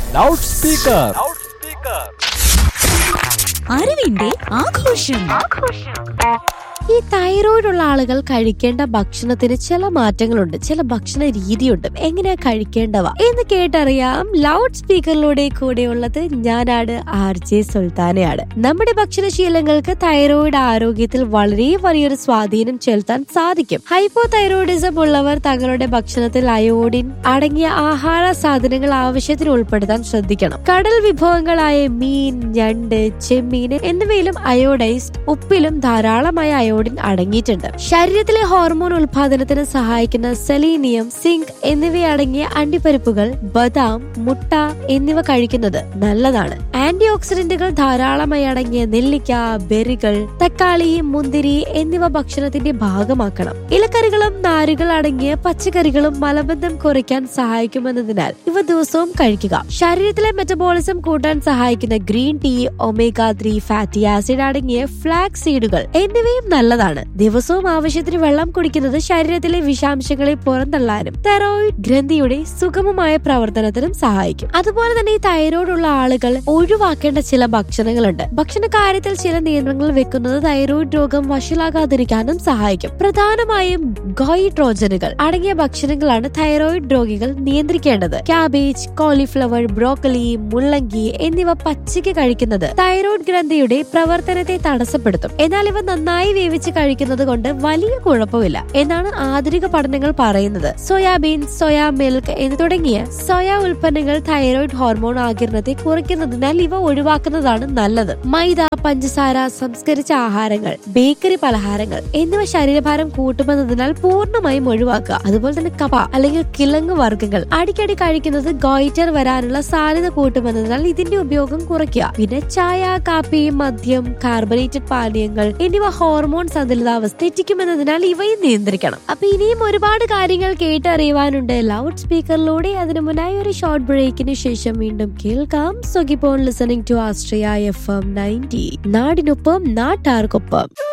Loud speaker. അറിവിന്റെ ആഘോഷം. ഈ തൈറോയിഡ് ഉള്ള ആളുകൾ കഴിക്കേണ്ട ഭക്ഷണത്തിന് ചില മാറ്റങ്ങളുണ്ട്, ചില ഭക്ഷണ രീതിയുണ്ട്. എങ്ങനെയാ കഴിക്കേണ്ടവ എന്ന് കേട്ടറിയാം. ലൗഡ് സ്പീക്കറിലൂടെ കൂടെയുള്ളത് ഞാനാണ് RJ സുൽത്താനയാണ്. നമ്മുടെ ഭക്ഷണശീലങ്ങൾക്ക് തൈറോയിഡ് ആരോഗ്യത്തിൽ വളരെ വലിയൊരു സ്വാധീനം ചെലുത്താൻ സാധിക്കും. ഹൈപ്പോ തൈറോയിഡിസം ഉള്ളവർ തങ്ങളുടെ ഭക്ഷണത്തിൽ അയോഡിൻ അടങ്ങിയ ആഹാര സാധനങ്ങൾ ആവശ്യത്തിന് ഉൾപ്പെടുത്താൻ ശ്രദ്ധിക്കണം. കടൽ വിഭവങ്ങളായ മീൻ, ഞണ്ട്, ചെമ്മീൻ എന്നിവയിലും അയോഡൈസ്ഡ് ഉപ്പിലും ധാരാളമായ അയോഡിൻ അടങ്ങിയിട്ടുണ്ട്. ശരീരത്തിലെ ഹോർമോൺ ഉൽപാദനത്തിന് സഹായിക്കുന്ന സെലീനിയം, സിങ്ക് എന്നിവയടങ്ങിയ അണ്ടിപ്പരിപ്പുകൾ, ബദാം, മുട്ട എന്നിവ കഴിക്കുന്നത് നല്ലതാണ്. ആന്റി ഓക്സിഡന്റുകൾ ധാരാളമായി അടങ്ങിയ നെല്ലിക്ക, ബെറികൾ, തക്കാളി, മുന്തിരി എന്നിവ ഭക്ഷണത്തിന്റെ ഭാഗമാക്കണം. ഇലക്കറികളും നാരുകൾ അടങ്ങിയ പച്ചക്കറികളും മലബന്ധം കുറയ്ക്കാൻ സഹായിക്കുമെന്നതിനാൽ ഇവ ദിവസവും കഴിക്കുക. ശരീരത്തിലെ മെറ്റബോളിസം കൂട്ടാൻ സഹായിക്കുന്ന green tea, omega 3 fatty acid അടങ്ങിയ ഫ്ലാക്സ് സീഡുകൾ എന്നിവയും നല്ലതാണ്. ദിവസവും ആവശ്യത്തിന് വെള്ളം കുടിക്കുന്നത് ശരീരത്തിലെ വിഷാംശങ്ങളെ പുറന്തള്ളാനും തൈറോയിഡ് ഗ്രന്ഥിയുടെ സുഗമമായ പ്രവർത്തനത്തിനും സഹായിക്കും. അതുപോലെ തന്നെ ഈ തൈറോയിഡ് ഉള്ള ആളുകൾ ഒഴിവാക്കേണ്ട ചില ഭക്ഷണങ്ങളുണ്ട്. ഭക്ഷണ കാര്യത്തിൽ ചില നിയന്ത്രണങ്ങൾ വെക്കുന്നത് തൈറോയിഡ് രോഗം വഷളാകാതിരിക്കാനും സഹായിക്കും. പ്രധാനമായും ഗോയിട്രോജനുകൾ അടങ്ങിയ ഭക്ഷണങ്ങളാണ് തൈറോയിഡ് രോഗികൾ നിയന്ത്രിക്കേണ്ടത്. ക്യാബേജ്, കോളിഫ്ലവർ, ബ്രോക്കലി, മുള്ളങ്കി എന്നിവ പച്ചയ്ക്ക് കഴിക്കുന്നത് തൈറോയിഡ് ഗ്രന്ഥിയുടെ പ്രവർത്തനത്തെ തടസ്സപ്പെടുത്തും. എന്നാൽ ഇവ നന്നായി വേവിച്ച് കഴിക്കുന്നത് കൊണ്ട് വലിയ കുഴപ്പമില്ല എന്നാണ് ആധുനിക പഠനങ്ങൾ പറയുന്നത്. സോയാബീൻ, സോയാ മിൽക്ക് എന്ന് തുടങ്ങിയ സോയ ഉൽപ്പന്നങ്ങൾ തൈറോയിഡ് ഹോർമോൺ ആകിരണത്തെ കുറയ്ക്കുന്നതിനാൽ ഇവ ഒഴിവാക്കുന്നതാണ് നല്ലത്. മൈദ, പഞ്ചസാര, സംസ്കരിച്ച ആഹാരങ്ങൾ, ബേക്കറി പലഹാരങ്ങൾ എന്നിവ ശരീരഭാരം കൂട്ടുമെന്നതിനാൽ പൂർണ്ണമായും ഒഴിവാക്കുക. അതുപോലെ തന്നെ കപ്പ അല്ലെങ്കിൽ കിഴങ്ങ് വർഗ്ഗങ്ങൾ അടിക്കടി കഴിക്കുന്നത് ഗോയിറ്റർ വരാനുള്ള സാധ്യത കൂട്ടുമെന്നതിനാൽ ഇതിന്റെ ഉപയോഗം കുറയ്ക്കുക. പിന്നെ ചായ, കാപ്പി, മദ്യം, കാർബണേറ്റഡ് പാനീയങ്ങൾ എന്നിവ ഹോർമോൺ സന്തുലിതാവസ്ഥ തെറ്റിക്കുമെന്നതിനാൽ ഇവയും നിയന്ത്രിക്കണം. അപ്പൊ ഇനിയും ഒരുപാട് കാര്യങ്ങൾ കേട്ടറിയുവാനുണ്ട് ലൗഡ് സ്പീക്കറിലൂടെ. അതിനു മുന്നായി ഒരു ഷോർട്ട് ബ്രേക്കിന് ശേഷം വീണ്ടും കേൾക്കാം. So keep on listening to Austria FM 90, നാടിനൊപ്പം നാട്ടാർക്കൊപ്പം.